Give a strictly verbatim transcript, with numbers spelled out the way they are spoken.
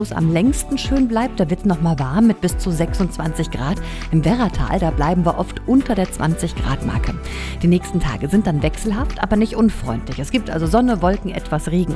am längsten schön bleibt. Da wird es nochmal warm mit bis zu sechsundzwanzig Grad. Im Werratal, da bleiben wir oft unter der zwanzig Grad Marke. Die nächsten Tage sind dann wechselhaft, aber nicht unfreundlich. Es gibt also Sonne, Wolken, etwas Regen.